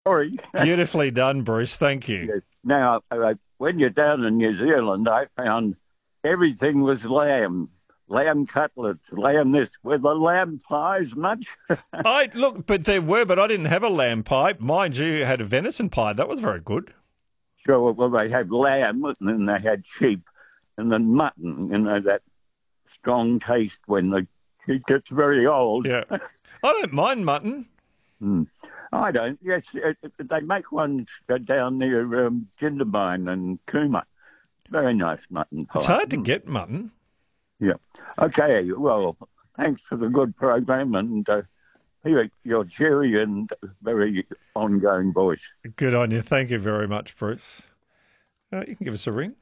Sorry. Beautifully done, Bruce. Thank you. Yes. Now, when you're down in New Zealand, I found everything was lamb. Lamb cutlets, lamb this. Were the lamb pies much? But there were, but I didn't have a lamb pie. Mind you, had a venison pie. That was very good. Sure, well, they had lamb, and then they had sheep, and then mutton, that strong taste when the it gets very old. Yeah. I don't mind mutton. I don't. Yes, they make one down near Jindabyne and Cooma. Very nice mutton pie. It's hard to get mutton. Yeah. Okay, well, thanks for the good program, and your cheery and very ongoing voice. Good on you. Thank you very much, Bruce. You can give us a ring.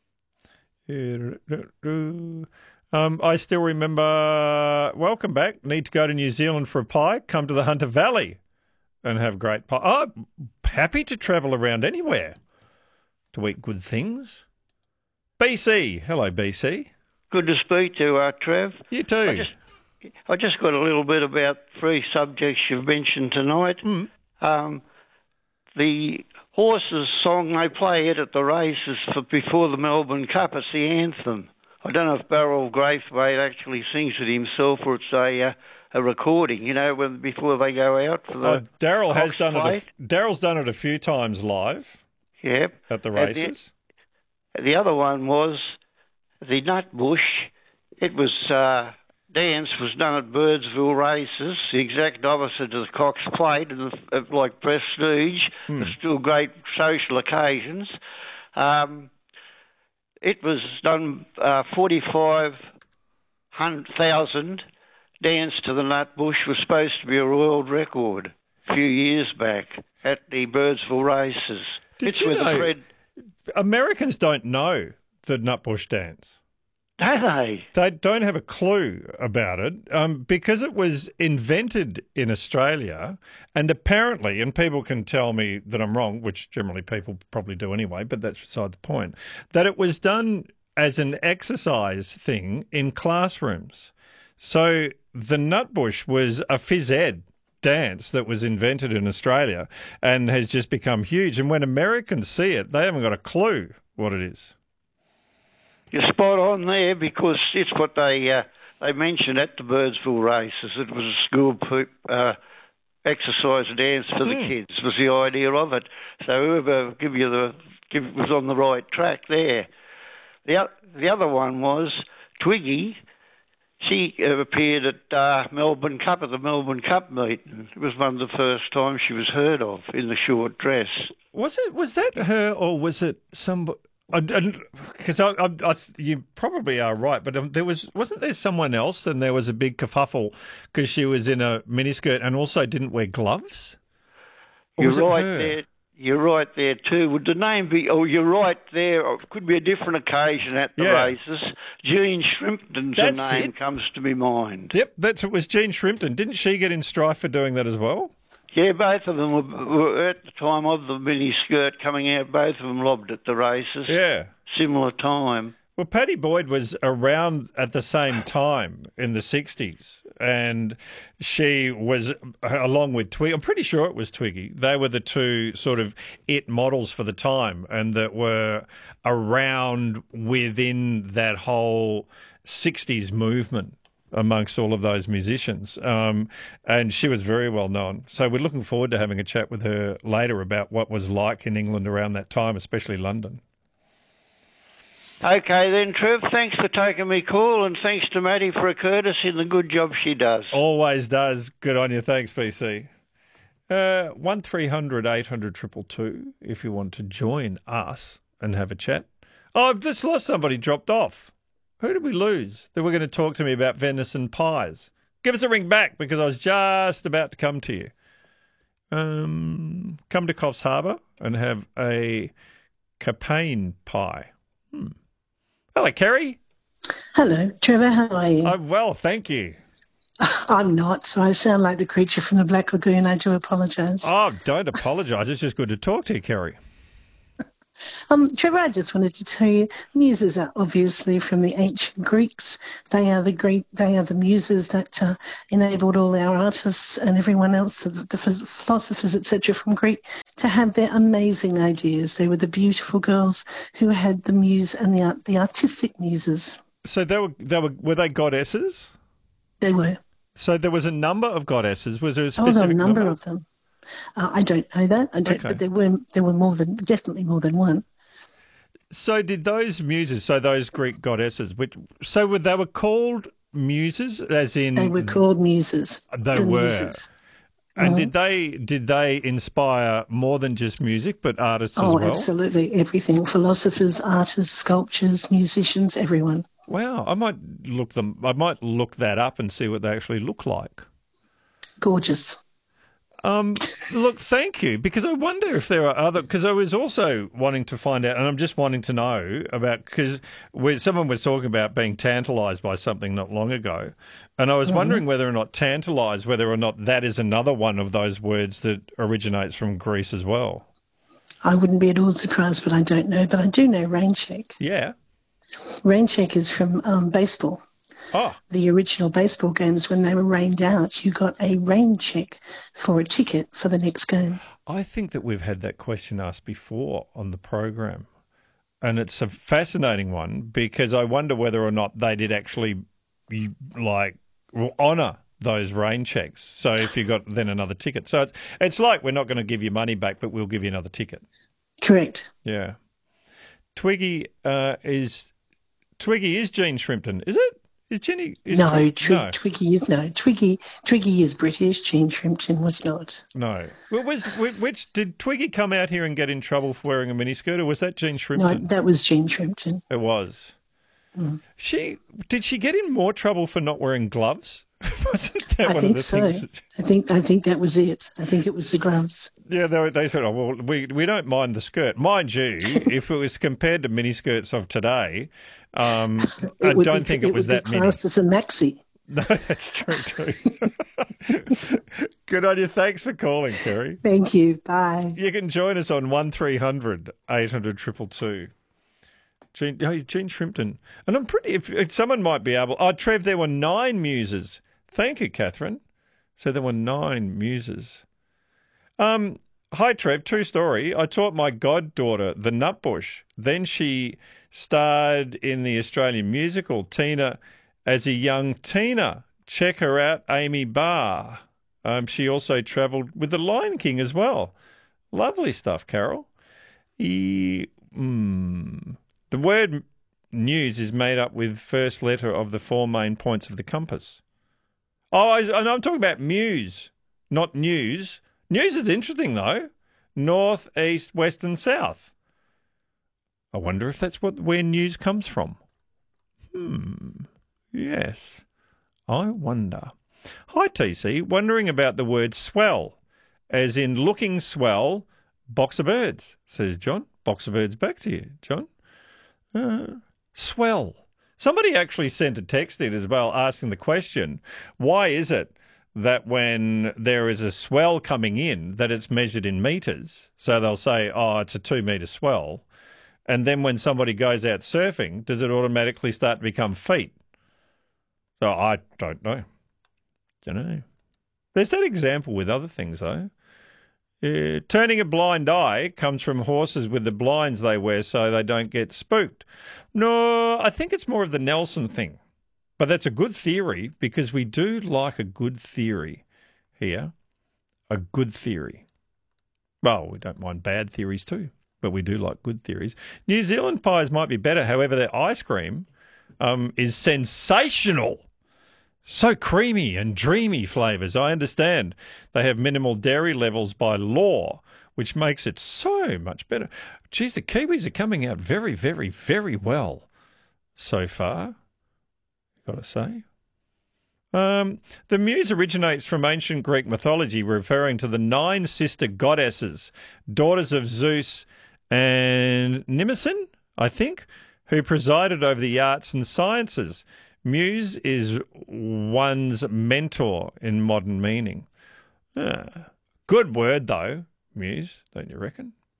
I still remember, welcome back. Need to go to New Zealand for a pie. Come to the Hunter Valley and have great pie. Oh, happy to travel around anywhere to eat good things. BC. Hello, BC. Good to speak to Trev. You too. I just got a little bit about three subjects you've mentioned tonight. The horses song, they play it at the races before the Melbourne Cup. It's the anthem. I don't know if Beryl Braithwaite actually sings it himself or it's a recording, before they go out for the Daryl has done it. Daryl's done it a few times live. Yep. At the races. The other one was the Nutbush. It was dance was done at Birdsville races, the exact opposite of the Cox Plate, and like Prestige. There's still great social occasions. It was done 45,000 dance to the Nutbush was supposed to be a world record a few years back at the Birdsville races. Did you know Americans don't know the Nutbush dance? Don't they? They don't have a clue about it because it was invented in Australia and apparently, and people can tell me that I'm wrong, which generally people probably do anyway, but that's beside the point, that it was done as an exercise thing in classrooms. So the Nutbush was a phys ed dance that was invented in Australia and has just become huge. And when Americans see it, they haven't got a clue what it is. You're spot on there because it's what they mentioned at the Birdsville races. It was a school exercise dance for the kids was the idea of it. So whoever was on the right track there. The other one was Twiggy. She appeared at the Melbourne Cup meeting. It was one of the first times she was heard of in the short dress. Was that her or was it somebody? Because you probably are right, but wasn't there someone else and there was a big kerfuffle because she was in a miniskirt and also didn't wear gloves? You're right there. You're right there too. Would the name be? Oh, you're right there. It could be a different occasion at the races. Jean Shrimpton's name comes to my mind. Yep, it was Jean Shrimpton. Didn't she get in strife for doing that as well? Yeah, both of them were at the time of the mini skirt coming out. Both of them lobbed at the races. Yeah, similar time. Well, Paddy Boyd was around at the same time in the 60s, and she was, along with Twiggy, I'm pretty sure it was Twiggy, they were the two sort of it models for the time and that were around within that whole 60s movement amongst all of those musicians. And she was very well known. So we're looking forward to having a chat with her later about what was like in England around that time, especially London. Okay then, Trev, thanks for taking me call and thanks to Maddie for a courtesy and the good job she does. Always does. Good on you. Thanks, BC. 1300 800 222 if you want to join us and have a chat. Oh, I've just lost somebody, dropped off. Who did we lose? They were going to talk to me about venison pies. Give us a ring back because I was just about to come to you. Come to Coffs Harbour and have a Capane pie. Hello, Kerry. Hello, Trevor. How are you? I'm well, thank you. I'm not, so I sound like the creature from the Black Lagoon. I do apologise. Oh, don't apologise. It's just good to talk to you, Kerry. Trevor, I just wanted to tell you, muses are obviously from the ancient Greeks. They are the muses that enabled all our artists and everyone else, the philosophers, etc., from Greek, to have their amazing ideas. They were the beautiful girls who had the muse and the artistic muses. So were they goddesses? They were. So there was a number of goddesses. Was there a There were specific a number of them. I don't know that. Okay. But there were definitely more than one. So did those muses, so those Greek goddesses, they were called muses, as in They were called muses. They the were. Muses. And did they inspire more than just music, but artists as well? Oh, absolutely. Everything. Philosophers, artists, sculptors, musicians, everyone. Wow. I might look that up and see what they actually look like. Gorgeous. Look, thank you, because I wonder if there are other, because I was also wanting to find out, and I'm just wanting to know about, because someone was talking about being tantalised by something not long ago, and I was wondering whether or not tantalised, whether or not that is another one of those words that originates from Greece as well. I wouldn't be at all surprised, but I don't know. But I do know rain check. Yeah. Rain check is from baseball. Oh. The original baseball games, when they were rained out, you got a rain check for a ticket for the next game. I think that we've had that question asked before on the program, and it's a fascinating one because I wonder whether or not they did actually honour those rain checks. So if you got then another ticket. So it's like we're not going to give you money back, but we'll give you another ticket. Correct. Yeah. Twiggy is Jean Shrimpton, is it? Is Jenny? No, Twiggy is no. Twiggy is British. Jean Shrimpton was not. No. Which did Twiggy come out here and get in trouble for wearing a miniskirt, or was that Jean Shrimpton? No, that was Jean Shrimpton. It was. Mm. Did she get in more trouble for not wearing gloves? Wasn't that one of the things? I think that was it. I think it was the gloves. Yeah, they said, "Oh well, we don't mind the skirt, mind you." If it was compared to miniskirts of today, I don't think it was that mini. Classed as a maxi. No, that's true too. Good on you. Thanks for calling, Kerry. Thank you. Bye. You can join us on 1300 800 222. Jean Shrimpton. And I'm pretty, if someone might be able, Trev, there were 9 muses. Thank you, Catherine. So there were 9 muses. Hi, Trev, true story. I taught my goddaughter the Nutbush. Then she starred in the Australian musical Tina as a young Tina. Check her out, Amy Barr. She also travelled with the Lion King as well. Lovely stuff, Carol. The word news is made up with first letter of the 4 main points of the compass. Oh, and I'm talking about muse, not news. News is interesting, though. North, east, west and south. I wonder if that's where news comes from. Yes, I wonder. Hi, TC. Wondering about the word swell, as in looking swell, box of birds, says John. Box of birds back to you, John. Swell. Somebody actually sent a text in as well asking the question, why is it that when there is a swell coming in that it's measured in metres? So they'll say, it's a 2 metre swell. And then when somebody goes out surfing, does it automatically start to become feet? So I don't know. There's that example with other things, though. Turning a blind eye comes from horses with the blinds they wear so they don't get spooked. No, I think it's more of the Nelson thing. But that's a good theory because we do like a good theory here. A good theory. Well, we don't mind bad theories too, but we do like good theories. New Zealand pies might be better. However, their ice cream is sensational. So creamy and dreamy flavours. I understand they have minimal dairy levels by law, which makes it so much better. Geez, the Kiwis are coming out very, very, very well so far, got to say. The muse originates from ancient Greek mythology, referring to the 9 sister goddesses, daughters of Zeus and Mnemosyne, I think, who presided over the arts and sciences. Muse is one's mentor in modern meaning. Good word, though, muse, don't you reckon?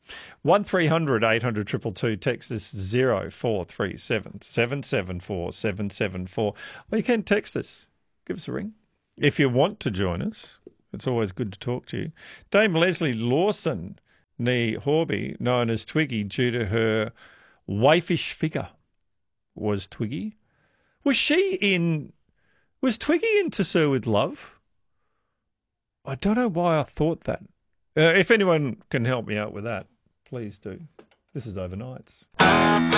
1300 800 222. Text us 0437 774 774. Or you can text us. Give us a ring. If you want to join us, it's always good to talk to you. Dame Leslie Lawson, nee Horby, known as Twiggy due to her waifish figure, was Twiggy. Was Twiggy in To Sir with Love? I don't know why I thought that. If anyone can help me out with that, please do. This is Overnights.